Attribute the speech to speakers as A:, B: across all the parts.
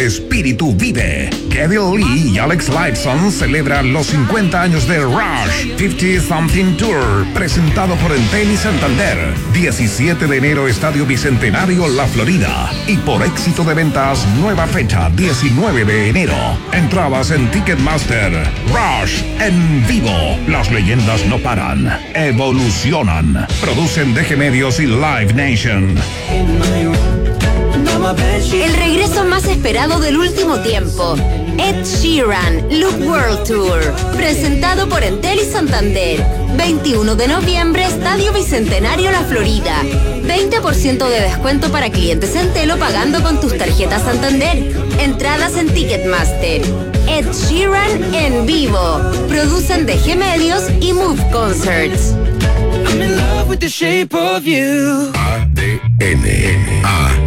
A: espíritu vive. Kevin Lee y Alex Lifeson celebran los 50 años de Rush 50 Something Tour, presentado por Entel y Santander. 17 de enero, Estadio Bicentenario, La Florida. Y por éxito de ventas, nueva fecha, 19 de enero. Entradas en Ticketmaster. Rush en vivo. Las leyendas no paran, evolucionan. Producen DG Medios y Live Nation.
B: El regreso más esperado del último tiempo. Ed Sheeran, Look World Tour, presentado por Entel y Santander. 21 de noviembre, Estadio Bicentenario, La Florida. 20% de descuento para clientes Entelo pagando con tus tarjetas Santander. Entradas en Ticketmaster. Ed Sheeran en vivo. Producen DG Medios y Move Concerts.
C: I'm in love with the shape of you.
D: ADN.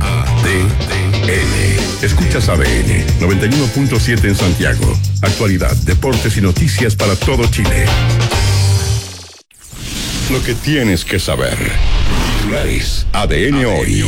D: Escuchas ADN 91.7 en Santiago. Actualidad, deportes y noticias para todo Chile. Lo que tienes que saber. ADN hoy.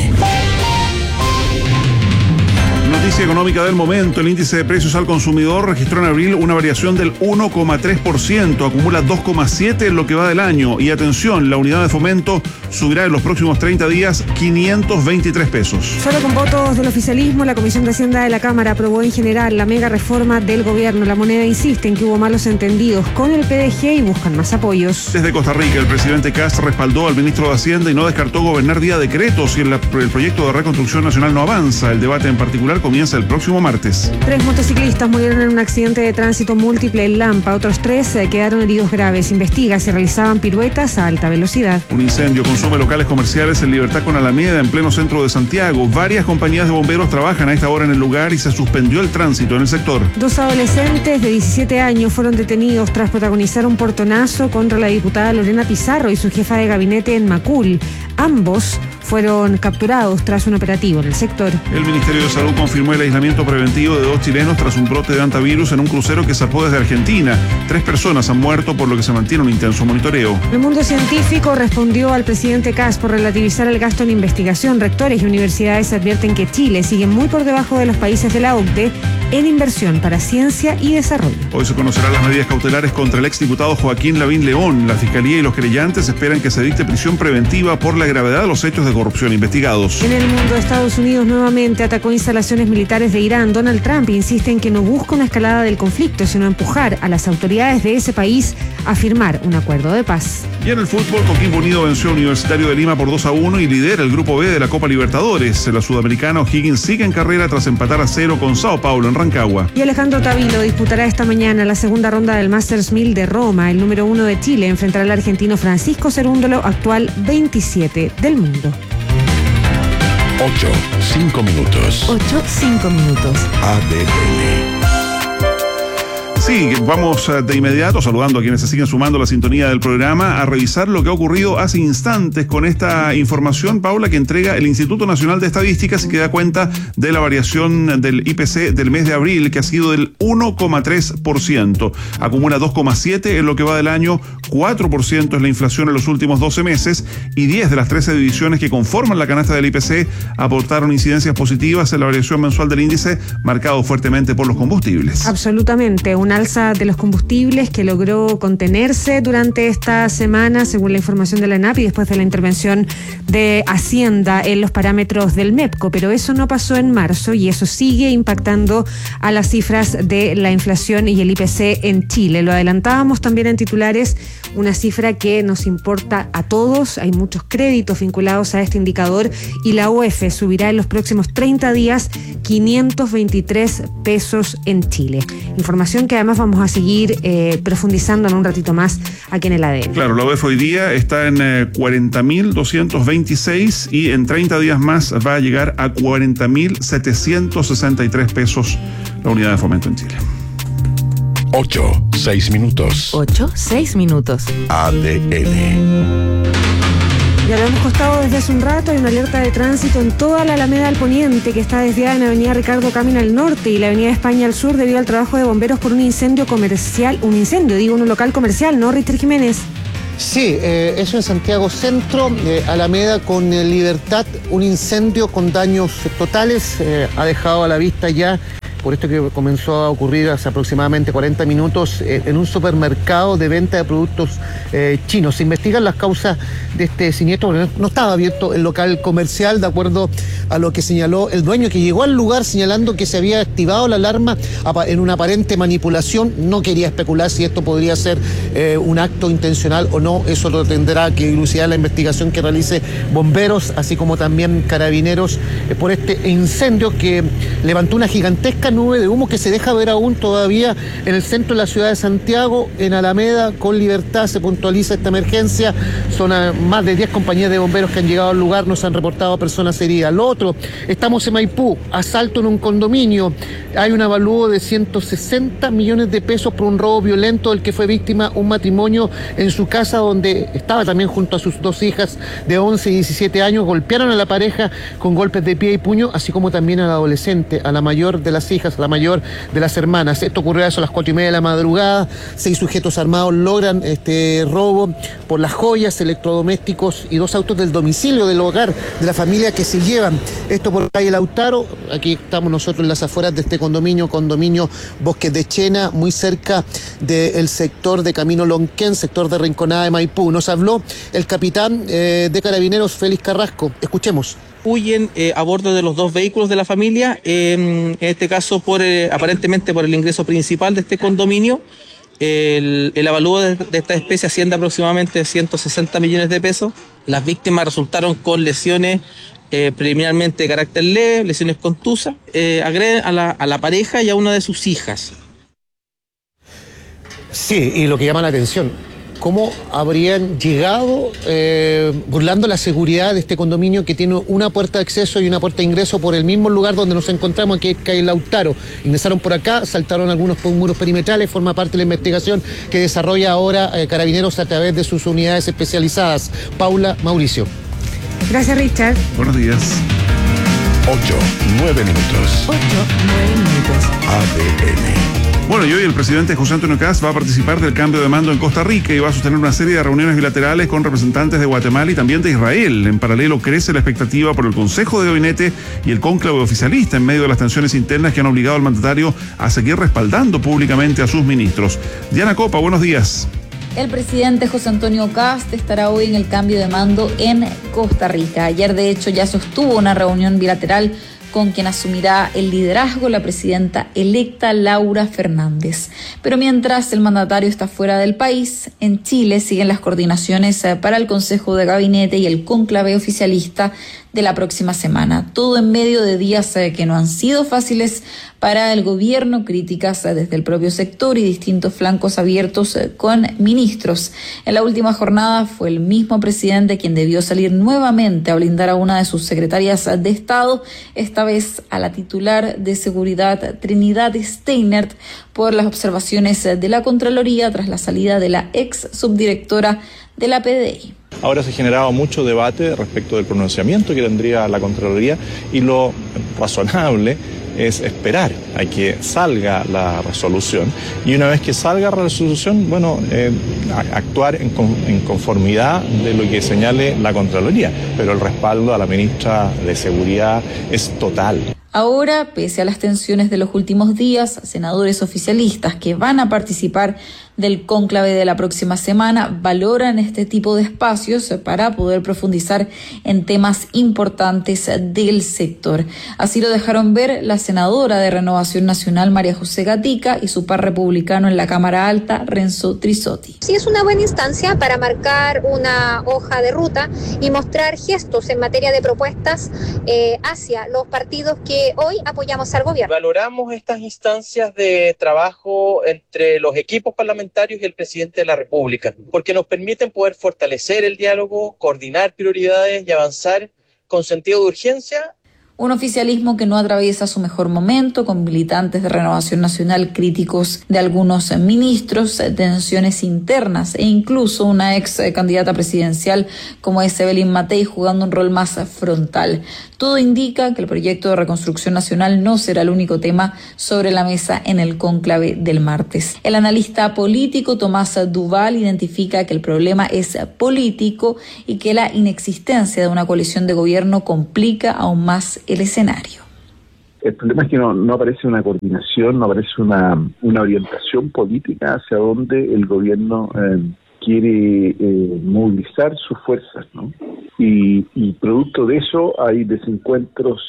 E: Noticia económica del momento. El índice de precios al consumidor registró en abril una variación del 1,3%, acumula 2,7% en lo que va del año. Y atención, la unidad de fomento subirá en los próximos 30 días 523 pesos.
F: Solo con votos del oficialismo, la Comisión de Hacienda de la Cámara aprobó en general la mega reforma del gobierno. La Moneda insiste en que hubo malos entendidos con el PDG y buscan más apoyos.
E: Desde Costa Rica, el presidente Kast respaldó al ministro de Hacienda y no descartó gobernar vía decretos si el proyecto de reconstrucción nacional no avanza. El debate en particular comienza el próximo martes.
F: 3 motociclistas murieron en un accidente de tránsito múltiple en Lampa. Otros 3 quedaron heridos graves. Investiga si realizaban piruetas a alta velocidad.
E: Un incendio consume locales comerciales en Libertad con Alameda, en pleno centro de Santiago. Varias compañías de bomberos trabajan a esta hora en el lugar y se suspendió el tránsito en el sector. 2
F: adolescentes de 17 años fueron detenidos tras protagonizar un portonazo contra la diputada Lorena Pizarro y su jefa de gabinete en Macul. Ambos fueron capturados tras un operativo en el sector.
E: El Ministerio de Salud confirmó el aislamiento preventivo de 2 chilenos tras un brote de hantavirus en un crucero que zarpó desde Argentina. 3 personas han muerto, por lo que se mantiene un intenso monitoreo.
F: El mundo científico respondió al presidente Kast por relativizar el gasto en investigación. Rectores y universidades advierten que Chile sigue muy por debajo de los países de la OCDE en inversión para ciencia y desarrollo.
E: Hoy se conocerán las medidas cautelares contra el exdiputado Joaquín Lavín León. La Fiscalía y los querellantes esperan que se dicte prisión preventiva por la gravedad de los hechos de corrupción investigados.
F: En el mundo, Estados Unidos nuevamente atacó instalaciones militares de Irán. Donald Trump insiste en que no busca una escalada del conflicto, sino empujar a las autoridades de ese país a firmar un acuerdo de paz.
E: Y en el fútbol, Coquimbo Unido venció a Universitario de Lima por 2-1 y lidera el grupo B de la Copa Libertadores. La sudamericana O'Higgins sigue en carrera tras empatar a 0 con Sao Paulo en Rancagua.
F: Y Alejandro Tavilo disputará esta mañana la segunda ronda del Masters 1000 de Roma. El número 1 de Chile enfrentará al argentino Francisco Cerúndolo, actual 27 del mundo.
D: 5 minutos.
B: 5 minutos.
D: ADN.
E: Sí, vamos de inmediato, saludando a quienes se siguen sumando a la sintonía del programa, a revisar lo que ha ocurrido hace instantes con esta información, Paula, que entrega el Instituto Nacional de Estadísticas y que da cuenta de la variación del IPC del mes de abril, que ha sido del 1,3%. Acumula 2,7% en lo que va del año, 4% es la inflación en los últimos 12 meses y 10 de las 13 divisiones que conforman la canasta del IPC aportaron incidencias positivas en la variación mensual del índice, marcado fuertemente por los combustibles.
F: Absolutamente, un alza de los combustibles que logró contenerse durante esta semana, según la información de la ANAP y después de la intervención de Hacienda en los parámetros del MEPCO, pero eso no pasó en marzo y eso sigue impactando a las cifras de la inflación y el IPC en Chile. Lo adelantábamos también en titulares, una cifra que nos importa a todos. Hay muchos créditos vinculados a este indicador y la UEF subirá en los próximos 30 días 523 pesos en Chile. Información que además vamos a seguir profundizando en un ratito más aquí en el ADN.
E: Claro, la UEF hoy día está en 40.226 y en 30 días más va a llegar a 40.763 pesos la unidad de fomento en Chile.
D: 6 minutos.
B: 6 minutos.
D: ADN.
F: Ya lo hemos costado desde hace un rato. Hay una alerta de tránsito en toda la Alameda al Poniente, que está desviada en Avenida Ricardo Camino al norte y la Avenida España al sur debido al trabajo de bomberos por un incendio comercial, un local comercial, ¿no, Richter Jiménez?
G: Sí, eso en Santiago Centro, Alameda con Libertad, un incendio con daños totales, ha dejado a la vista ya por esto que comenzó a ocurrir hace aproximadamente 40 minutos en un supermercado de venta de productos chinos. Se investigan las causas de este siniestro, porque no estaba abierto el local comercial, de acuerdo a lo que señaló el dueño, que llegó al lugar señalando que se había activado la alarma en una aparente manipulación. No quería especular si esto podría ser un acto intencional o no. Eso lo tendrá que dilucidar la investigación que realice bomberos, así como también carabineros, por este incendio que levantó una gigantesca nube de humo que se deja ver aún todavía en el centro de la ciudad de Santiago, en Alameda, con Libertad. Se puntualiza esta emergencia. Son más de 10 compañías de bomberos que han llegado al lugar, nos han reportado personas heridas. Lo otro, estamos en Maipú, asalto en un condominio. Hay un avalúo de 160 millones de pesos por un robo violento del que fue víctima un matrimonio en su casa, donde estaba también junto a sus dos hijas de 11 y 17 años. Golpearon a la pareja con golpes de pie y puño, así como también al adolescente, a la mayor de las hijas, a la mayor de las hermanas. Esto ocurrió a eso a las 4:30 de la madrugada. 6 sujetos armados logran este robo por las joyas, electrodomésticos y 2 autos del domicilio del hogar de la familia que se llevan. Esto por calle Lautaro. Aquí estamos nosotros en las afueras de este condominio Bosques de Chena, muy cerca del sector de Camino Lonquén, sector de Rinconada de Maipú. Nos habló el capitán de Carabineros, Félix Carrasco. Escuchemos.
H: Huyen a bordo de los 2 vehículos de la familia, en este caso aparentemente por el ingreso principal de este condominio. El avalúo de esta especie asciende aproximadamente 160 millones de pesos. Las víctimas resultaron con lesiones preliminarmente de carácter leve, lesiones contusas. Agreden a la pareja y a una de sus hijas.
G: Sí, y lo que llama la atención, cómo habrían llegado burlando la seguridad de este condominio que tiene una puerta de acceso y una puerta de ingreso por el mismo lugar donde nos encontramos, aquí en calle Lautaro. Ingresaron por acá, saltaron algunos muros perimetrales, forma parte de la investigación que desarrolla ahora Carabineros a través de sus unidades especializadas. Paula, Mauricio.
F: Gracias, Richard.
E: Buenos días.
D: 8-9 minutos.
F: 8-9 minutos.
D: ADN.
E: Bueno, y hoy el presidente José Antonio Kast va a participar del cambio de mando en Costa Rica y va a sostener una serie de reuniones bilaterales con representantes de Guatemala y también de Israel. En paralelo, crece la expectativa por el Consejo de Gabinete y el cónclave oficialista en medio de las tensiones internas que han obligado al mandatario a seguir respaldando públicamente a sus ministros. Diana Copa, buenos días.
I: El presidente José Antonio Kast estará hoy en el cambio de mando en Costa Rica. Ayer, de hecho, ya sostuvo una reunión bilateral con quien asumirá el liderazgo, la presidenta electa Laura Fernández. Pero mientras el mandatario está fuera del país, en Chile siguen las coordinaciones para el Consejo de Gabinete y el cónclave oficialista de la próxima semana. Todo en medio de días que no han sido fáciles para el gobierno, críticas desde el propio sector y distintos flancos abiertos con ministros. En la última jornada fue el mismo presidente quien debió salir nuevamente a blindar a una de sus secretarias de Estado, esta vez a la titular de Seguridad Trinidad Steinert, por las observaciones de la Contraloría tras la salida de la ex subdirectora de la PDI.
J: Ahora se ha generado mucho debate respecto del pronunciamiento que tendría la Contraloría y lo razonable es esperar a que salga la resolución y una vez que salga la resolución, actuar en conformidad de lo que señale la Contraloría, pero el respaldo a la ministra de Seguridad es total.
I: Ahora, pese a las tensiones de los últimos días, senadores oficialistas que van a participar del cónclave de la próxima semana valoran este tipo de espacios para poder profundizar en temas importantes del sector. Así lo dejaron ver la senadora de Renovación Nacional, María José Gatica, y su par republicano en la Cámara Alta, Renzo Trisotti.
K: Sí, es una buena instancia para marcar una hoja de ruta y mostrar gestos en materia de propuestas hacia los partidos que hoy apoyamos al gobierno.
H: Valoramos estas instancias de trabajo entre los equipos parlamentarios y el presidente de la República, porque nos permiten poder fortalecer el diálogo, coordinar prioridades y avanzar con sentido de urgencia.
I: Un oficialismo que no atraviesa su mejor momento, con militantes de Renovación Nacional críticos de algunos ministros, tensiones internas e incluso una ex candidata presidencial como es Evelyn Matei jugando un rol más frontal. Todo indica que el proyecto de reconstrucción nacional no será el único tema sobre la mesa en el cónclave del martes. El analista político Tomás Duval identifica que el problema es político y que la inexistencia de una coalición de gobierno complica aún más el escenario.
L: El problema es que no aparece una coordinación, no aparece una orientación política hacia donde el gobierno quiere movilizar sus fuerzas, ¿no? Y producto de eso hay desencuentros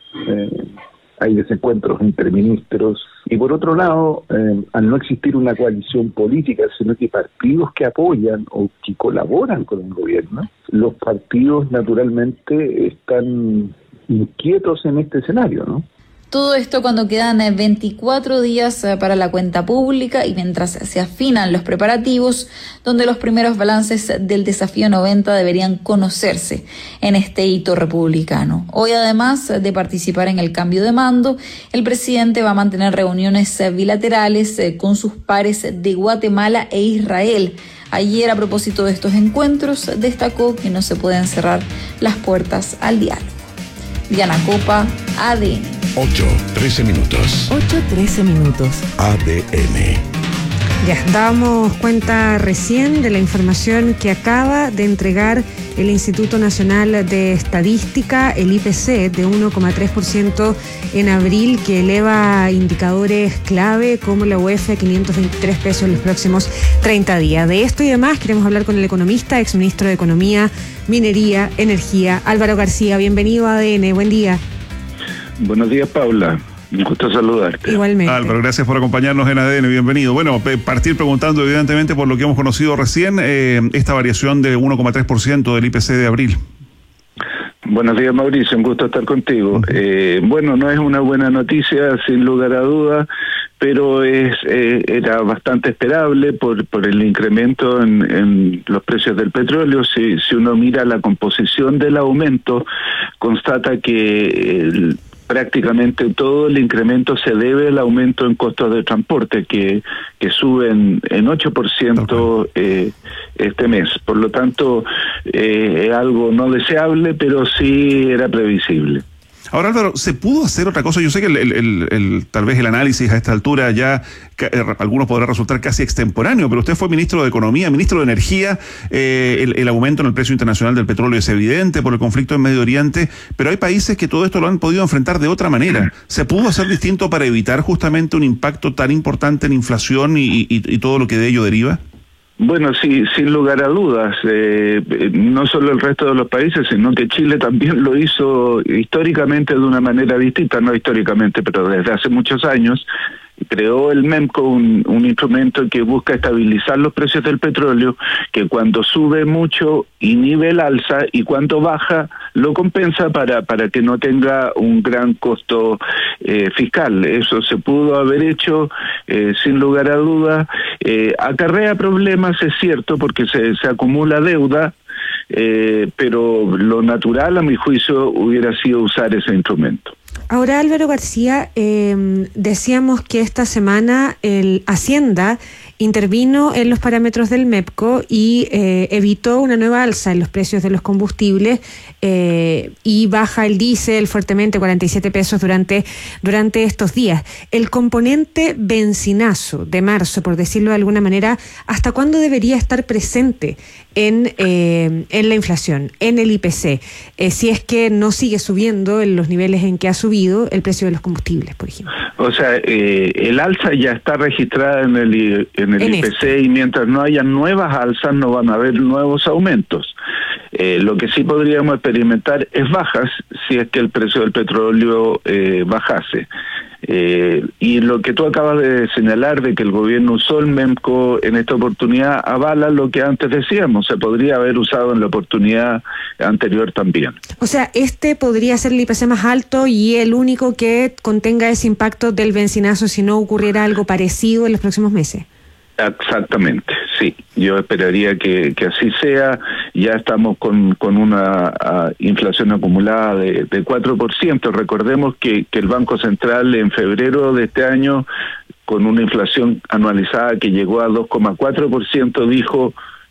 L: entre ministros, y por otro lado, al no existir una coalición política, sino que partidos que apoyan o que colaboran con el gobierno, los partidos naturalmente están inquietos en este escenario, ¿no?
I: Todo esto cuando quedan 24 días para la cuenta pública y mientras se afinan los preparativos, donde los primeros balances del desafío 90 deberían conocerse en este hito republicano. Hoy, además de participar en el cambio de mando, el presidente va a mantener reuniones bilaterales con sus pares de Guatemala e Israel. Ayer, a propósito de estos encuentros, destacó que no se pueden cerrar las puertas al diálogo. Diana Copa, ADN.
D: 8:13 minutos.
F: 8:13 minutos.
D: ADN.
F: Ya dábamos cuenta recién de la información que acaba de entregar el Instituto Nacional de Estadística, el IPC, de 1,3% en abril, que eleva indicadores clave como la UEF a 523 pesos en los próximos 30 días. De esto y demás queremos hablar con el economista, exministro de Economía, Minería, Energía, Álvaro García. Bienvenido a ADN, buen día.
M: Buenos días, Paula. Un gusto saludarte.
F: Igualmente.
E: Álvaro, gracias por acompañarnos en ADN, bienvenido. Bueno, partir preguntando evidentemente por lo que hemos conocido recién, esta variación de 1,3% del IPC de abril.
M: Buenos días, Mauricio, un gusto estar contigo. Bueno, no es una buena noticia, sin lugar a duda, pero era bastante esperable por el incremento en los precios del petróleo. Si uno mira la composición del aumento, constata que prácticamente todo el incremento se debe al aumento en costos de transporte, que suben en 8% este mes. Por lo tanto, es algo no deseable, pero sí era previsible.
E: Ahora, Álvaro, ¿se pudo hacer otra cosa? Yo sé que tal vez el análisis a esta altura ya algunos podrá resultar casi extemporáneo, pero usted fue ministro de Economía, ministro de Energía, el aumento en el precio internacional del petróleo es evidente por el conflicto en Medio Oriente, pero hay países que todo esto lo han podido enfrentar de otra manera. ¿Se pudo hacer distinto para evitar justamente un impacto tan importante en inflación y todo lo que de ello deriva?
M: Bueno, sí, sin lugar a dudas, no solo el resto de los países, sino que Chile también lo hizo históricamente de una manera distinta, no históricamente, pero desde hace muchos años. Creó el MEMCO un instrumento que busca estabilizar los precios del petróleo, que cuando sube mucho inhibe el alza y cuando baja lo compensa para que no tenga un gran costo fiscal. Eso se pudo haber hecho sin lugar a dudas. Acarrea problemas, es cierto, porque se acumula deuda, pero lo natural, a mi juicio, hubiera sido usar ese instrumento.
F: Ahora, Álvaro García, decíamos que esta semana el Hacienda intervino en los parámetros del MEPCO y evitó una nueva alza en los precios de los combustibles y baja el diésel fuertemente, 47 pesos durante estos días. El componente bencinazo de marzo, por decirlo de alguna manera, ¿hasta cuándo debería estar presente en la inflación, en el IPC, si es que no sigue subiendo en los niveles en que ha subido el precio de los combustibles, por ejemplo?
M: O sea, el alza ya está registrada en el IPC y mientras no haya nuevas alzas no van a haber nuevos aumentos. Lo que sí podríamos experimentar es bajas si es que el precio del petróleo bajase. Y lo que tú acabas de señalar de que el gobierno usó el MEMCO en esta oportunidad avala lo que antes decíamos, se podría haber usado en la oportunidad anterior también.
F: O sea, este podría ser el IPC más alto y el único que contenga ese impacto del bencinazo si no ocurriera algo parecido en los próximos meses.
M: Exactamente, sí. Yo esperaría que así sea. Ya estamos con una inflación acumulada de 4%. Recordemos que el Banco Central en febrero de este año, con una inflación anualizada que llegó a 2,4%, dijo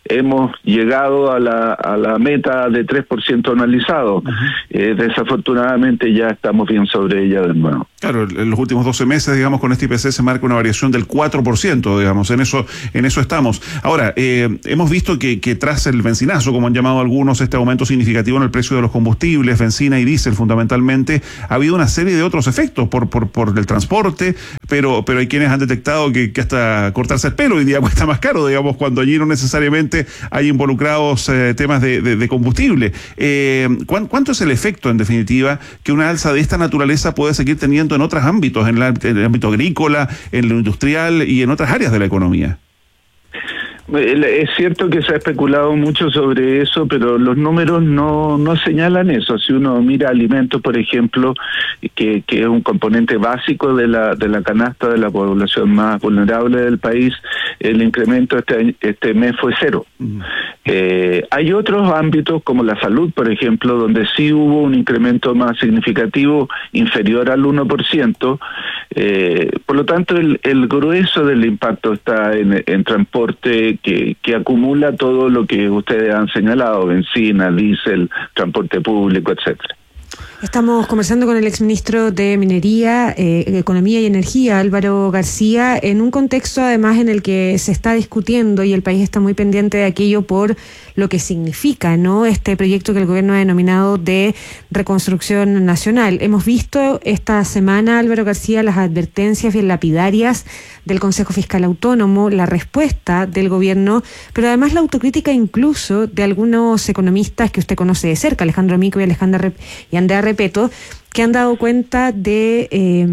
M: hemos llegado a la meta de 3% anualizado. Desafortunadamente ya estamos bien sobre ella de nuevo.
E: Claro, en los últimos 12 meses, digamos, con este IPC se marca una variación del 4%, digamos, en eso estamos. Ahora, hemos visto que tras el bencinazo, como han llamado algunos, este aumento significativo en el precio de los combustibles, bencina y diésel fundamentalmente, ha habido una serie de otros efectos por el transporte, pero hay quienes han detectado que hasta cortarse el pelo hoy día cuesta más caro, digamos, cuando allí no necesariamente hay involucrados temas de combustible. ¿Cuánto es el efecto, en definitiva, que una alza de esta naturaleza puede seguir teniendo en otros ámbitos, en el ámbito agrícola, en lo industrial y en otras áreas de la economía?
M: Es cierto que se ha especulado mucho sobre eso, pero los números no señalan eso. Si uno mira alimentos, por ejemplo, que es un componente básico de la canasta de la población más vulnerable del país, el incremento este mes fue 0. Hay otros ámbitos como la salud, por ejemplo, donde sí hubo un incremento más significativo, inferior al 1%. Por lo tanto, el grueso del impacto está en transporte, que acumula todo lo que ustedes han señalado: bencina, diésel, transporte público, etcétera.
F: Estamos conversando con el exministro de Minería, Economía y Energía, Álvaro García, en un contexto además en el que se está discutiendo y el país está muy pendiente de aquello por lo que significa, ¿no?, este proyecto que el gobierno ha denominado de reconstrucción nacional. Hemos visto esta semana, Álvaro García, las advertencias bien lapidarias del Consejo Fiscal Autónomo, la respuesta del gobierno, pero además la autocrítica incluso de algunos economistas que usted conoce de cerca, Alejandro Mico y Andrea Repeto, que han dado cuenta de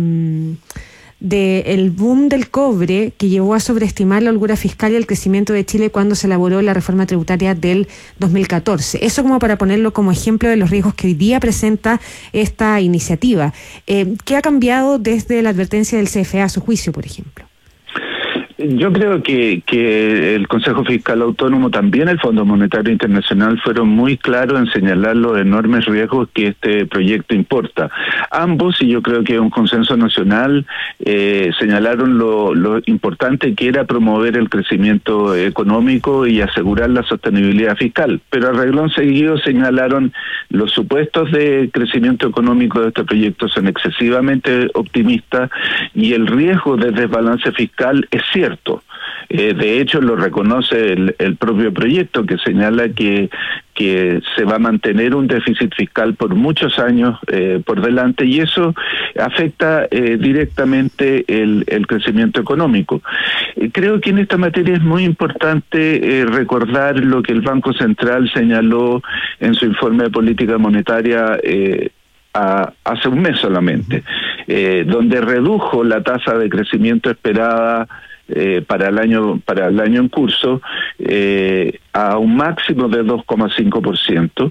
F: el boom del cobre que llevó a sobreestimar la holgura fiscal y el crecimiento de Chile cuando se elaboró la reforma tributaria del 2014. Eso como para ponerlo como ejemplo de los riesgos que hoy día presenta esta iniciativa. ¿Qué ha cambiado desde la advertencia del CFE a su juicio, por ejemplo?
M: Yo creo que el Consejo Fiscal Autónomo, también el Fondo Monetario Internacional, fueron muy claros en señalar los enormes riesgos que este proyecto importa. Ambos, y yo creo que es un consenso nacional, señalaron lo importante que era promover el crecimiento económico y asegurar la sostenibilidad fiscal. Pero a renglón seguido señalaron los supuestos de crecimiento económico de este proyecto son excesivamente optimistas y el riesgo de desbalance fiscal es cierto. De hecho, lo reconoce el propio proyecto, que señala que se va a mantener un déficit fiscal por muchos años por delante, y eso afecta directamente el crecimiento económico. Creo que en esta materia es muy importante recordar lo que el Banco Central señaló en su informe de política monetaria hace un mes solamente, donde redujo la tasa de crecimiento esperada para el año en curso a un máximo de 2,5%,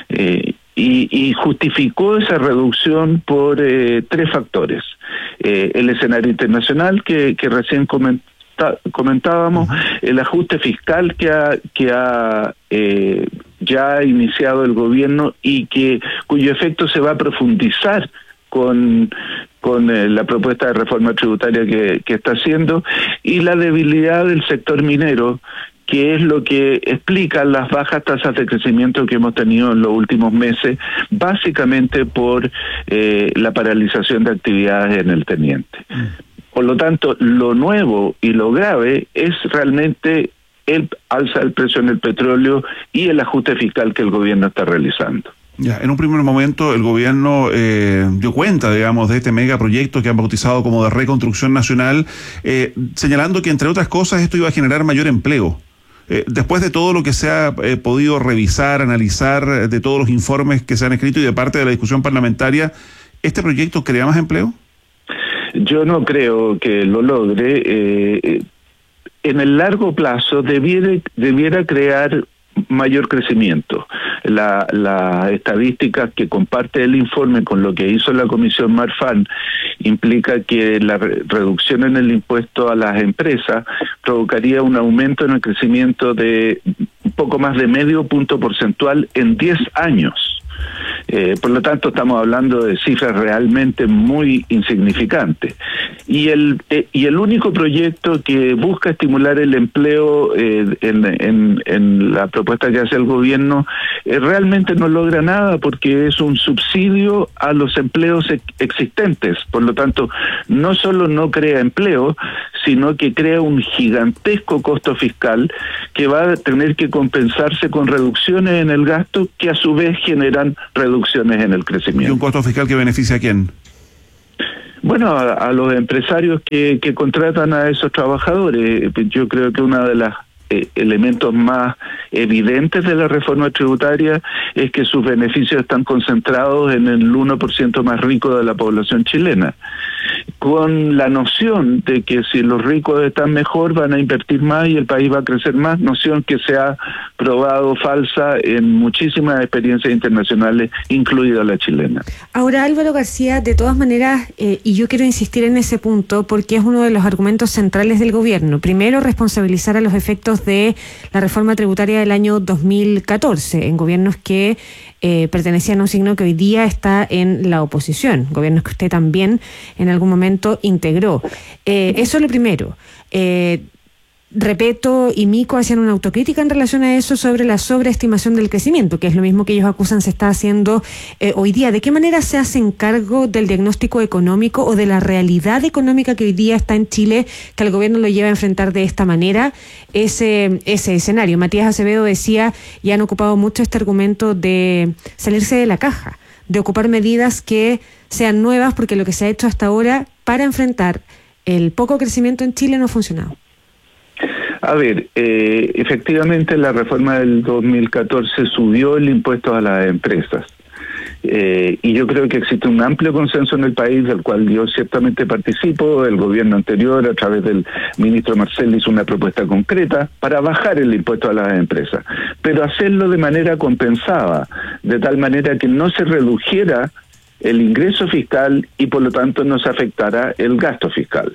M: y justificó esa reducción por 3 factores: el escenario internacional que recién comentábamos, el ajuste fiscal que ha ya ha iniciado el gobierno y cuyo efecto se va a profundizar con la propuesta de reforma tributaria que está haciendo, y la debilidad del sector minero, que es lo que explica las bajas tasas de crecimiento que hemos tenido en los últimos meses, básicamente por la paralización de actividades en el Teniente. Por lo tanto, lo nuevo y lo grave es realmente el alza del precio en el petróleo y el ajuste fiscal que el gobierno está realizando.
E: Ya, en un primer momento el gobierno dio cuenta, digamos, de este megaproyecto que han bautizado como de reconstrucción nacional, señalando que, entre otras cosas, esto iba a generar mayor empleo. Después de todo lo que se ha podido revisar, analizar, de todos los informes que se han escrito y de parte de la discusión parlamentaria, ¿este proyecto crea más empleo?
M: Yo no creo que lo logre. En el largo plazo debiera crear mayor crecimiento. Las estadísticas que comparte el informe con lo que hizo la Comisión Marfan implica que la reducción en el impuesto a las empresas provocaría un aumento en el crecimiento de un poco más de medio punto porcentual en 10 años. Por lo tanto, estamos hablando de cifras realmente muy insignificantes. Y el único proyecto que busca estimular el empleo en la propuesta que hace el gobierno realmente no logra nada, porque es un subsidio a los empleos existentes. Por lo tanto, no solo no crea empleo, sino que crea un gigantesco costo fiscal que va a tener que compensarse con reducciones en el gasto, que a su vez generan reducciones en el crecimiento.
E: ¿Y un costo fiscal que beneficia a quién?
M: Bueno, a los empresarios que contratan a esos trabajadores. Yo creo que una de las elementos más evidentes de la reforma tributaria es que sus beneficios están concentrados en el 1% más rico de la población chilena, con la noción de que si los ricos están mejor van a invertir más y el país va a crecer más, noción que se ha probado falsa en muchísimas experiencias internacionales, incluida la chilena.
F: Ahora, Álvaro García, de todas maneras, y yo quiero insistir en ese punto porque es uno de los argumentos centrales del gobierno. Primero, responsabilizar a los efectos de la reforma tributaria del año 2014 en gobiernos que pertenecían a un signo que hoy día está en la oposición, gobiernos que usted también en algún momento integró. Eso es lo primero. Repeto y Mico hacían una autocrítica en relación a eso sobre la sobreestimación del crecimiento, que es lo mismo que ellos acusan se está haciendo hoy día. ¿De qué manera se hacen cargo del diagnóstico económico o de la realidad económica que hoy día está en Chile, que el gobierno lo lleva a enfrentar de esta manera ese escenario? Matías Acevedo decía, y han ocupado mucho este argumento de salirse de la caja, de ocupar medidas que sean nuevas, porque lo que se ha hecho hasta ahora para enfrentar el poco crecimiento en Chile no ha funcionado.
M: A ver, efectivamente la reforma del 2014 subió el impuesto a las empresas. Y yo creo que existe un amplio consenso en el país, del cual yo ciertamente participo. El gobierno anterior, a través del ministro Marcel, hizo una propuesta concreta para bajar el impuesto a las empresas, pero hacerlo de manera compensada, de tal manera que no se redujera el ingreso fiscal y por lo tanto no se afectara el gasto fiscal.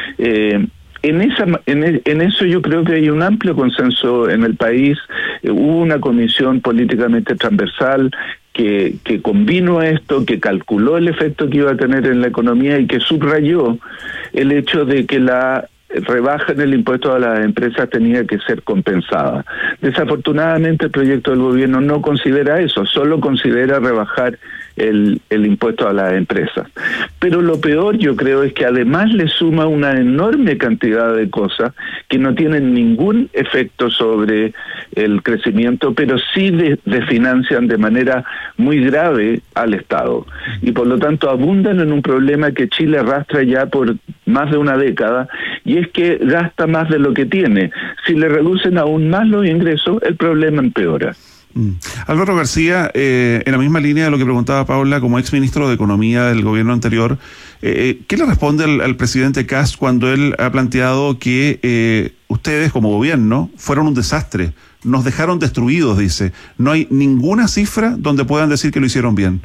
M: En eso yo creo que hay un amplio consenso en el país. Hubo una comisión políticamente transversal que convino esto, que calculó el efecto que iba a tener en la economía y que subrayó el hecho de que la rebaja en el impuesto a las empresas tenía que ser compensada. Desafortunadamente el proyecto del gobierno no considera eso, solo considera rebajar el impuesto a las empresas. Pero lo peor, yo creo, es que además le suma una enorme cantidad de cosas que no tienen ningún efecto sobre el crecimiento, pero sí desfinancian de manera muy grave al Estado. Y por lo tanto abundan en un problema que Chile arrastra ya por más de una década, y es que gasta más de lo que tiene. Si le reducen aún más los ingresos, el problema empeora.
E: Álvaro García, en la misma línea de lo que preguntaba Paula, como exministro de Economía del gobierno anterior, ¿qué le responde al presidente Kast cuando él ha planteado que ustedes como gobierno fueron un desastre, nos dejaron destruidos, dice? No hay ninguna cifra donde puedan decir que lo hicieron bien.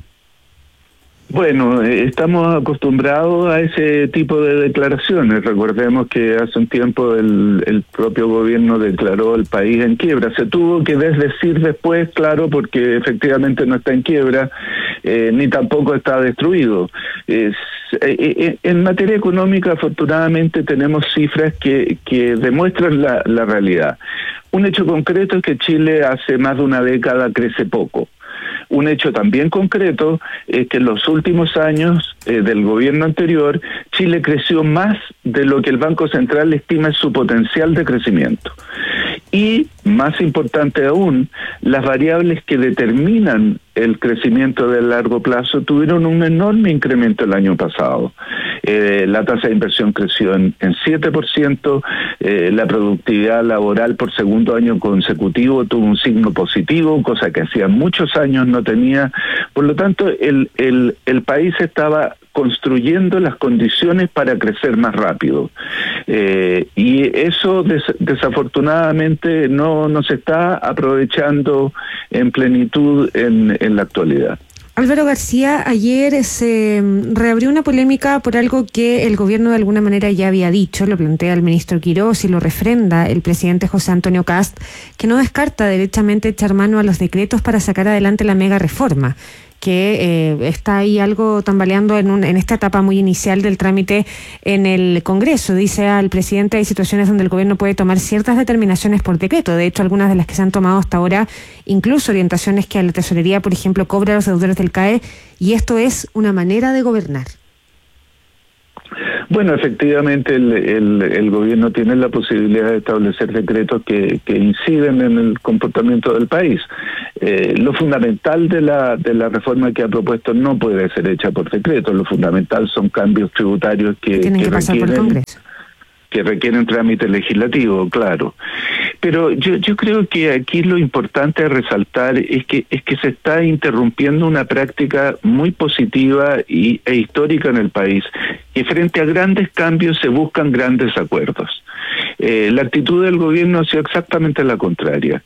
M: Bueno, estamos acostumbrados a ese tipo de declaraciones. Recordemos que hace un tiempo el propio gobierno declaró el país en quiebra. Se tuvo que desdecir después, claro, porque efectivamente no está en quiebra, ni tampoco está destruido. En materia económica, afortunadamente, tenemos cifras que demuestran la realidad. Un hecho concreto es que Chile hace más de una década crece poco. Un hecho también concreto es que en los últimos años del gobierno anterior, Chile creció más de lo que el Banco Central estima es su potencial de crecimiento. Y, más importante aún, las variables que determinan el crecimiento de largo plazo tuvieron un enorme incremento el año pasado. La tasa de inversión creció en 7%, la productividad laboral por segundo año consecutivo tuvo un signo positivo, cosa que hacía muchos años no tenía. Por lo tanto, el país estaba construyendo las condiciones para crecer más rápido. Y eso desafortunadamente no se está aprovechando en plenitud en la actualidad.
F: Álvaro García, ayer se reabrió una polémica por algo que el gobierno de alguna manera ya había dicho, lo plantea el ministro Quirós y lo refrenda el presidente José Antonio Kast, que no descarta derechamente echar mano a los decretos para sacar adelante la mega reforma, que está ahí algo tambaleando en esta etapa muy inicial del trámite en el Congreso. Dice al presidente, hay situaciones donde el gobierno puede tomar ciertas determinaciones por decreto. De hecho, algunas de las que se han tomado hasta ahora, incluso orientaciones que a la tesorería, por ejemplo, cobra a los deudores del CAE, y esto es una manera de gobernar.
M: Bueno, efectivamente el gobierno tiene la posibilidad de establecer decretos que inciden en el comportamiento del país. Lo fundamental de la reforma que ha propuesto no puede ser hecha por decreto. Lo fundamental son cambios tributarios que
F: pasar por el Congreso,
M: que requieren trámite legislativo, claro. Pero yo creo que aquí lo importante a resaltar es que se está interrumpiendo una práctica muy positiva e histórica en el país, que frente a grandes cambios se buscan grandes acuerdos. La actitud del gobierno ha sido exactamente la contraria.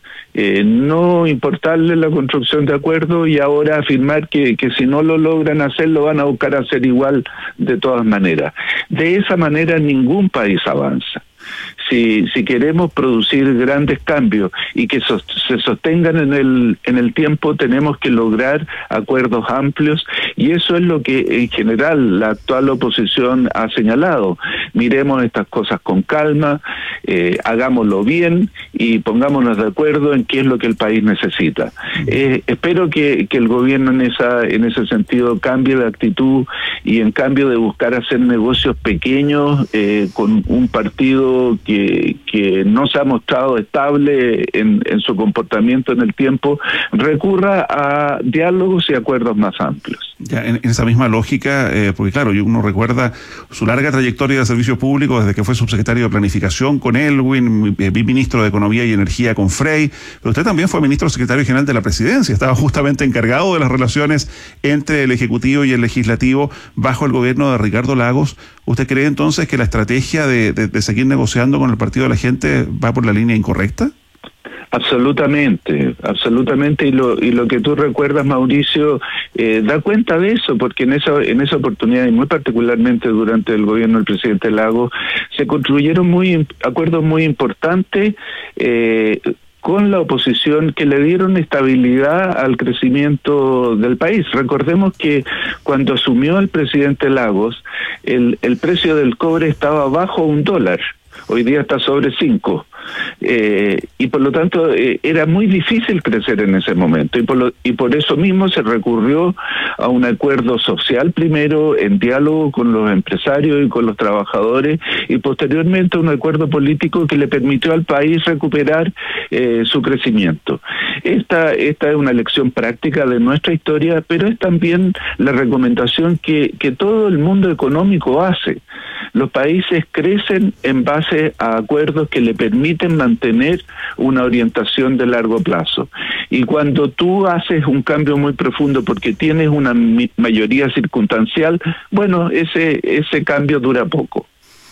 M: No importarle la construcción de acuerdos y ahora afirmar que si no lo logran hacer, lo van a buscar hacer igual de todas maneras. De esa manera ningún país avanza. Si queremos producir grandes cambios y que se sostengan en el tiempo, tenemos que lograr acuerdos amplios, y eso es lo que en general la actual oposición ha señalado. Miremos estas cosas con calma, hagámoslo bien y pongámonos de acuerdo en qué es lo que el país necesita. Espero que el gobierno en ese sentido cambie de actitud, y en cambio de buscar hacer negocios pequeños con un partido que no se ha mostrado estable en su comportamiento en el tiempo, recurra a diálogos y acuerdos más amplios.
E: Ya, en esa misma lógica, porque claro, uno recuerda su larga trayectoria de servicio público desde que fue subsecretario de Planificación con Elwin, ministro de Economía y Energía con Frey, pero usted también fue ministro secretario general de la Presidencia, estaba justamente encargado de las relaciones entre el Ejecutivo y el Legislativo bajo el gobierno de Ricardo Lagos. ¿Usted cree entonces que la estrategia de seguir negociando con el Partido de la Gente va por la línea incorrecta?
M: Absolutamente, y lo que tú recuerdas, Mauricio, da cuenta de eso, porque en esa oportunidad, y muy particularmente durante el gobierno del presidente Lagos, se construyeron acuerdos muy importantes con la oposición, que le dieron estabilidad al crecimiento del país. Recordemos que cuando asumió el presidente Lagos, el precio del cobre estaba bajo $1, hoy día está sobre 5. Y por lo tanto era muy difícil crecer en ese momento, y por eso mismo se recurrió a un acuerdo social primero, en diálogo con los empresarios y con los trabajadores, y posteriormente un acuerdo político que le permitió al país recuperar su crecimiento. Esta es una lección práctica de nuestra historia, pero es también la recomendación que todo el mundo económico hace. Los países crecen en base a acuerdos que le permiten mantener una orientación de largo plazo. Y cuando tú haces un cambio muy profundo porque tienes una mayoría circunstancial, bueno, ese cambio dura poco.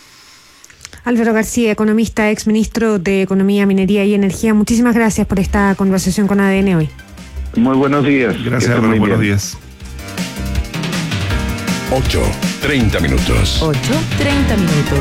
F: Álvaro García, economista, exministro de Economía, Minería y Energía, muchísimas gracias por esta conversación con ADN hoy.
M: Muy buenos días.
E: Gracias, Álvaro, buenos días.
D: 8:30 minutos.
B: 8:30 minutos.